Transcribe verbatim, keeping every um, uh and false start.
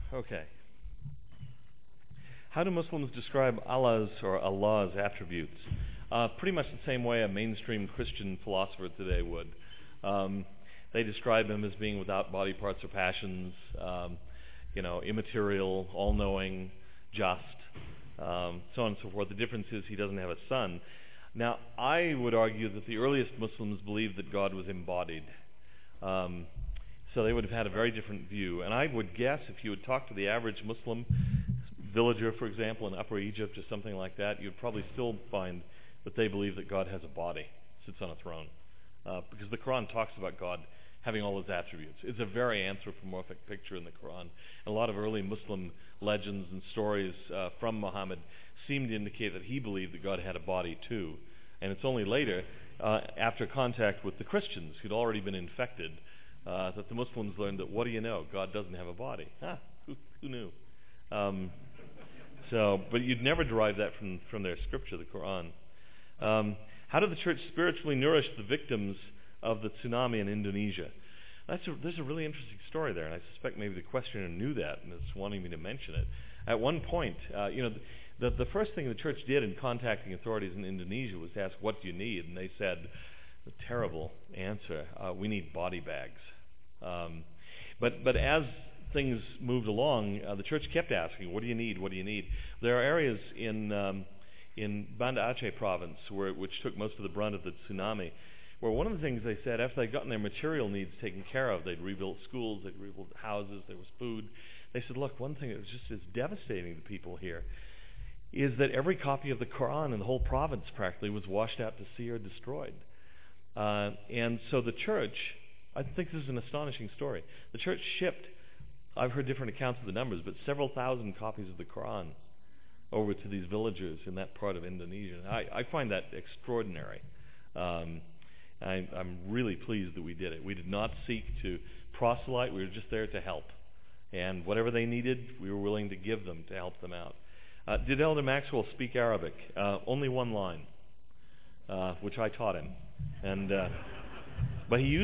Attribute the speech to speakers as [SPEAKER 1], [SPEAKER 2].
[SPEAKER 1] Okay. How do Muslims describe Allah's or Allah's attributes? Uh, pretty much the same way a mainstream Christian philosopher today would. Um, they describe him as being without body parts or passions, um, you know, immaterial, all-knowing, just, um, so on and so forth. The difference is he doesn't have a son. Now, I would argue that the earliest Muslims believed that God was embodied. Um, so they would have had a very different view. And I would guess if you would talk to the average Muslim villager, for example, in Upper Egypt or something like that, you'd probably still find that they believe that God has a body, sits on a throne. Uh, because the Quran talks about God having all his attributes. It's a very anthropomorphic picture in the Quran. And a lot of early Muslim legends and stories uh, from Muhammad seem to indicate that he believed that God had a body too. And it's only later, uh, after contact with the Christians who'd already been infected, uh, that the Muslims learned that, what do you know, God doesn't have a body. Huh, who, who knew? Um, so, but you'd never derive that from, from their scripture, the Quran. Um, how did the church spiritually nourish the victims of the tsunami in Indonesia? That's a, there's a really interesting story there, and I suspect maybe the questioner knew that and is wanting me to mention it. At one point, uh, you know, the, the first thing the church did in contacting authorities in Indonesia was to ask, what do you need? And they said, a terrible answer, uh, we need body bags. Um, but, but as things moved along, uh, the church kept asking, what do you need, what do you need? There are areas in um, in Banda Aceh province, where, which took most of the brunt of the tsunami, where one of the things they said, after they'd gotten their material needs taken care of, they'd rebuilt schools, they'd rebuilt houses, there was food. They said, look, one thing that was just as devastating to people here is that every copy of the Quran in the whole province practically was washed out to sea or destroyed. Uh, and so the church, I think this is an astonishing story, the church shipped, I've heard different accounts of the numbers, but several thousand copies of the Quran over to these villagers in that part of Indonesia. I, I find that extraordinary. Um, I, I'm really pleased that we did it. We did not seek to proselyte. We were just there to help. And whatever they needed, we were willing to give them to help them out. Uh, did Elder Maxwell speak Arabic? Uh, only one line, uh, which I taught him. And uh, but he used